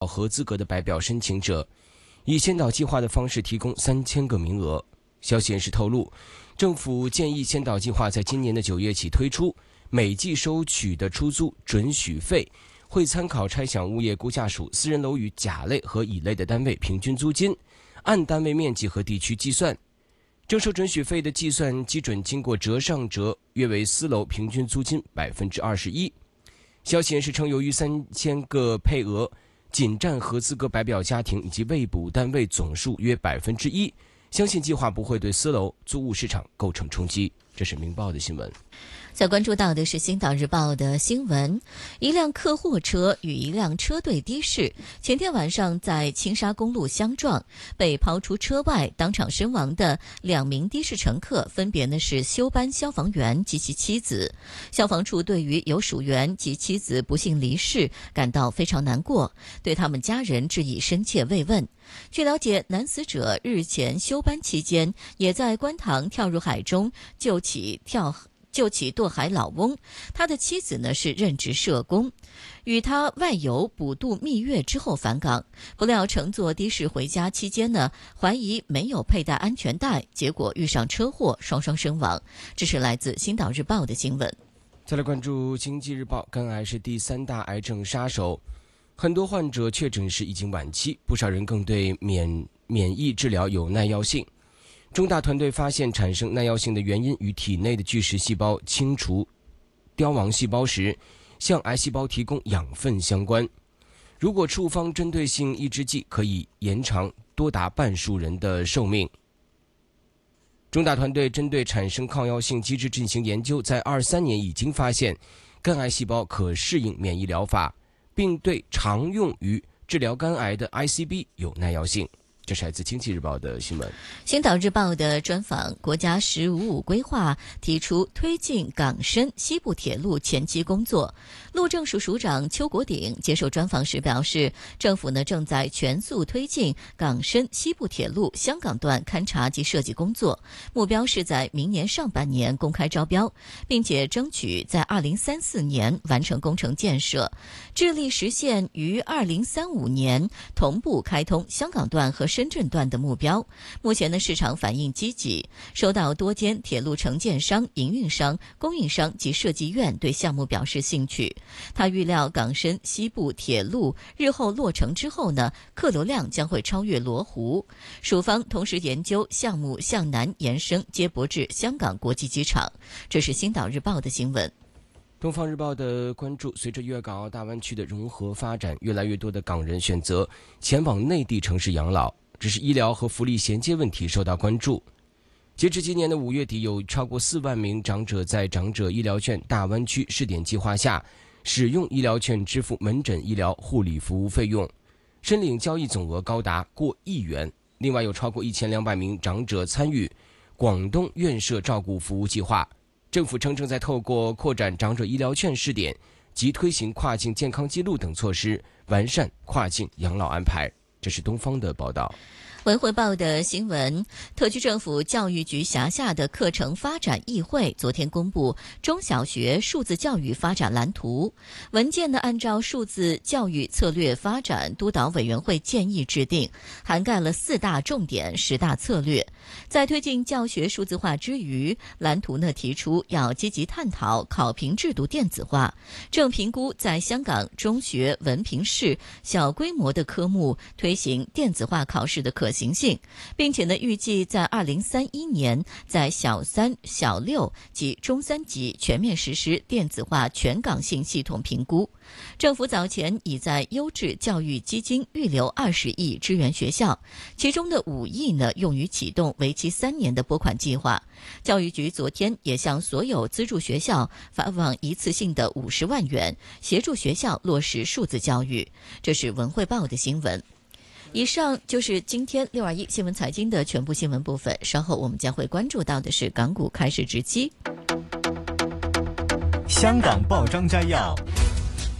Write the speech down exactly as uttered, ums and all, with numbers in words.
合资格的白表申请者，以先导计划的方式提供三千个名额。消息人士透露，政府建议先导计划在今年的九月起推出，每季收取的出租准许费会参考差餉物业估价署私人楼宇甲类和乙类的单位平均租金，按单位面积和地区计算。征收准许费的计算基准经过折上折，约为私楼平均租金百分之二十一。消息人士称，由于三千个配额仅占合资格白表家庭以及未补单位总数约百分之一，相信计划不会对私楼租务市场构成冲击。这是明报的新闻。 再关注到的是《星岛日报》的新闻，一辆客货车与一辆车队的士前天晚上在青沙公路相撞，被抛出车外当场身亡的两名的士乘客分别呢是休班消防员及其妻子。消防处对于有属员及妻子不幸离世感到非常难过，对他们家人致以深切慰问。据了解，男死者日前休班期间也在观塘跳入海中救起跳救起堕海老翁，他的妻子呢是任职社工，与他外游补渡蜜月之后返港，不料乘坐的士回家期间呢，怀疑没有佩戴安全带，结果遇上车祸，双双身亡。这是来自《星岛日报》的新闻。 再来关注《经济日报》，肝癌是第三大癌症杀手，很多患者确诊时已经晚期，不少人更对免免疫治疗有耐药性。中大团队发现，产生耐药性的原因与体内的巨噬细胞清除凋亡细胞时，向癌细胞提供养分相关。如果处方针对性抑制剂，可以延长多达半数人的寿命。中大团队针对产生抗药性机制进行研究，在二三年已经发现，肝癌细胞可适应免疫疗法，并对常用于治疗肝癌的 I C B 有耐药性。这是来自《经济日报》的新闻。 星岛日报的专访，国家“十五五”规划提出推进港深西部铁路前期工作。路政署署长邱国鼎接受专访时表示，政府呢正在全速推进港深西部铁路香港段勘察及设计工作，目标是在明年上半年公开招标，并且争取在二零三四年完成工程建设，致力实现于二零三五年同步开通香港段和深圳段的目标。目前的市场反应积极，收到多间铁路承建商、营运商、供应商及设计院对项目表示兴趣。他预料港深西部铁路日后落成之后呢，客流量将会超越罗湖。署方同时研究项目向南延伸，接驳至香港国际机场。这是星岛日报的新闻。 东方日报的关注，随着粤港澳大湾区的融合发展，越来越多的港人选择前往内地城市养老，只是医疗和福利衔接问题受到关注。截至今年的五月底，有超过四万名长者在长者医疗券大湾区试点计划下，使用医疗券支付门诊医疗护理服务费用，申领交易总额高达过亿元。另外有超过一千两百名长者参与广东院舍照顾服务计划。政府称正在透过扩展长者医疗券试点及推行跨境健康记录等措施，完善跨境养老安排。这是东方的报道。 文汇报的新闻，特区政府教育局辖下的课程发展议会昨天公布中小学数字教育发展蓝图。文件呢，按照数字教育策略发展督导委员会建议制定，涵盖了四大重点、十大策略。在推进教学数字化之余，蓝图呢提出要积极探讨考评制度电子化，正评估在香港中学文凭试小规模的科目推行电子化考试的可行性，并且呢，预计在二零三一年在小三、小六及中三级全面实施电子化全港性系统评估。政府早前已在优质教育基金预留二十亿支援学校，其中的五亿呢用于启动为期三年的拨款计划。教育局昨天也向所有资助学校发放一次性的五十万元，协助学校落实数字教育。这是文汇报的新闻。以上就是今天六二一新闻财经的全部新闻部分，稍后我们将会关注到的是港股开市之期。 香港报章摘要。